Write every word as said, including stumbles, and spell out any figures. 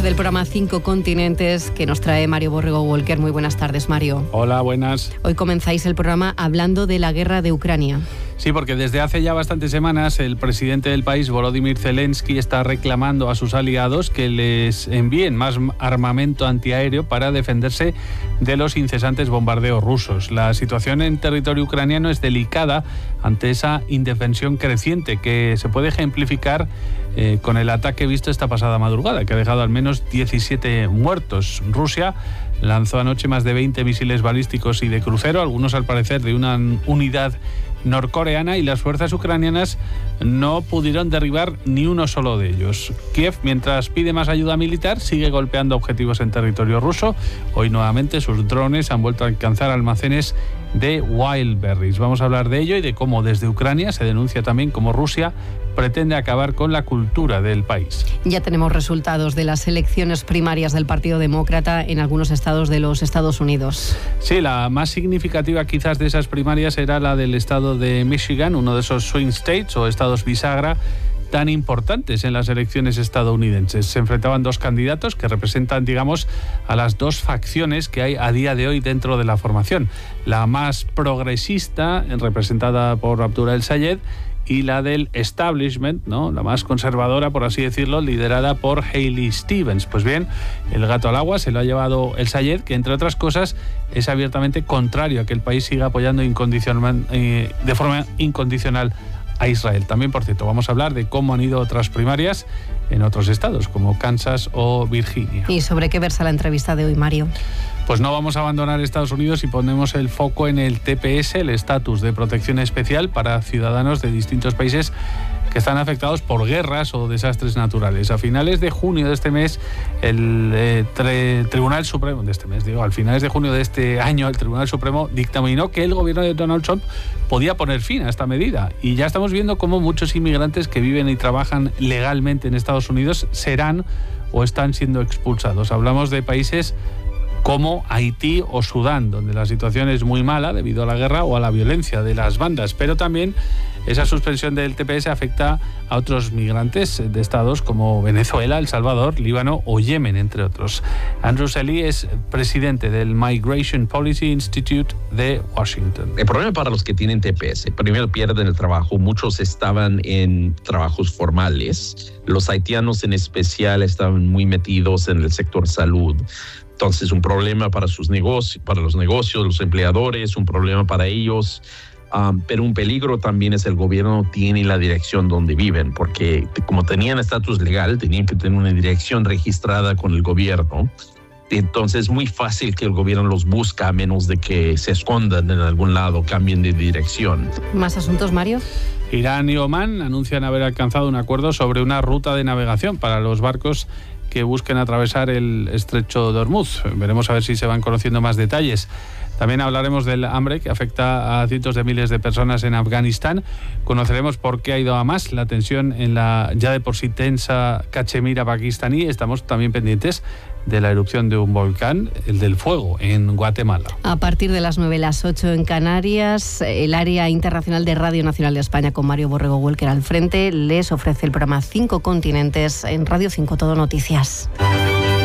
del programa Cinco Continentes que nos trae Mario Borrego Walker. Muy buenas tardes, Mario. Hola, buenas. Hoy comenzáis el programa hablando de la guerra de Ucrania. Sí, porque desde hace ya bastantes semanas el presidente del país, Volodymyr Zelensky, está reclamando a sus aliados que les envíen más armamento antiaéreo para defenderse de los incesantes bombardeos rusos. La situación en territorio ucraniano es delicada ante esa indefensión creciente que se puede ejemplificar eh, con el ataque visto esta pasada madrugada, que ha dejado al menos diecisiete muertos. Rusia lanzó anoche más de veinte misiles balísticos y de crucero, algunos al parecer de una unidad norcoreana, y las fuerzas ucranianas no pudieron derribar ni uno solo de ellos. Kiev, mientras pide más ayuda militar, sigue golpeando objetivos en territorio ruso. Hoy nuevamente sus drones han vuelto a alcanzar almacenes de Wildberries. Vamos a hablar de ello y de cómo desde Ucrania se denuncia también cómo Rusia pretende acabar con la cultura del país. Ya tenemos resultados de las elecciones primarias del Partido Demócrata en algunos estados de los Estados Unidos. Sí, la más significativa quizás de esas primarias era la del estado de Michigan, uno de esos swing states o estados bisagra tan importantes en las elecciones estadounidenses. Se enfrentaban dos candidatos que representan, digamos, a las dos facciones que hay a día de hoy dentro de la formación. La más progresista, representada por Abdullah el-Sayed, y la del establishment, ¿no?, la más conservadora, por así decirlo, liderada por Haley Stevens. Pues bien, el gato al agua se lo ha llevado el-Sayed, que entre otras cosas es abiertamente contrario a que el país siga apoyando incondicional, eh, de forma incondicional a Israel. También, por cierto, vamos a hablar de cómo han ido otras primarias en otros estados, como Kansas o Virginia. ¿Y sobre qué versa la entrevista de hoy, Mario? Pues no vamos a abandonar Estados Unidos y ponemos el foco en el T P S, el estatus de protección especial para ciudadanos de distintos países que están afectados por guerras o desastres naturales. A finales de junio de este mes, el eh, tre, Tribunal Supremo, de este mes, digo, al finales de junio de este año, el Tribunal Supremo dictaminó que el gobierno de Donald Trump podía poner fin a esta medida. Y ya estamos viendo cómo muchos inmigrantes que viven y trabajan legalmente en Estados Unidos serán o están siendo expulsados. Hablamos de países como Haití o Sudán, donde la situación es muy mala debido a la guerra o a la violencia de las bandas, pero también esa suspensión del T P S afecta a otros migrantes de estados como Venezuela, El Salvador, Líbano o Yemen, entre otros. Andrew Selly es presidente del Migration Policy Institute de Washington. El problema para los que tienen T P S, primero pierden el trabajo, muchos estaban en trabajos formales, los haitianos en especial estaban muy metidos en el sector salud. Entonces, un problema para sus negocios, para los negocios, los empleadores, un problema para ellos. Um, pero un peligro también es el gobierno tiene la dirección donde viven, porque como tenían estatus legal, tenían que tener una dirección registrada con el gobierno. Entonces, es muy fácil que el gobierno los busque a menos de que se escondan en algún lado, cambien de dirección. ¿Más asuntos, Mario? Irán y Omán anuncian haber alcanzado un acuerdo sobre una ruta de navegación para los barcos que busquen atravesar el estrecho de Hormuz. Veremos a ver si se van conociendo más detalles. También hablaremos del hambre que afecta a cientos de miles de personas en Afganistán. Conoceremos por qué ha ido a más la tensión en la ya de por sí tensa Cachemira pakistaní. Estamos también pendientes de la erupción de un volcán, el del Fuego, en Guatemala. A partir de las nueve, las ocho en Canarias, el área internacional de Radio Nacional de España con Mario Borrego Walker al frente les ofrece el programa Cinco Continentes en Radio cinco Todo Noticias.